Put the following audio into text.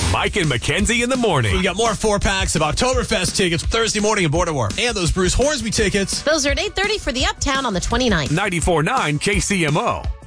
Mike and Mackenzie in the morning. We got more 4-packs of Oktoberfest tickets Thursday morning at Border War. And those Bruce Hornsby tickets. Those are at 8:30 for the Uptown on the 29th. 94.9 KCMO.